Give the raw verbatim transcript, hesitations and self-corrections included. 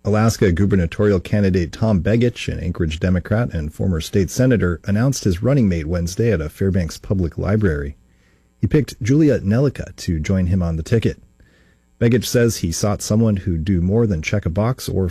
Alaska gubernatorial candidate Tom Begich, an Anchorage Democrat and former state senator, announced his running mate Wednesday at a Fairbanks public library. He picked Julia Nelica to join him on the ticket. Begich says he sought someone who'd do more than check a box or